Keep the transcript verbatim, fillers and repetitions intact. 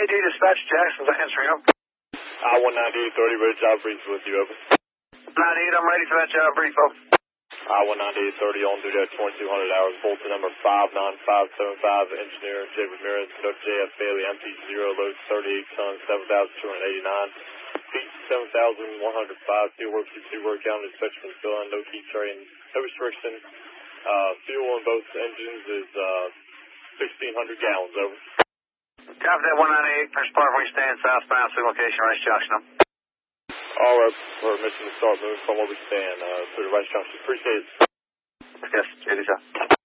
A D dispatch, Jackson, Vance Reno. I one ninety-eight thirty, ready job brief with you, over. ninety-eight, I'm ready for that job brief, over. I one ninety-eight thirty on duty at twenty-two hundred hours, Bolton number five nine five seven five, engineer J. Ramirez, conduct J F Bailey, M T zero, load thirty-eight tons, seven thousand two hundred eighty-nine, feet seven thousand one hundred five, fuel work, two work, counted inspection and fill in, no key tray, and no restriction. Uh, fuel on both engines is uh, sixteen hundred gallons, over. Copy that one ninety-eight, first part, we stand southbound, signal location, Rice Junction. All right, permission to start moving from where we stand uh, through the Rice Junction. Appreciate it. Yes, it is.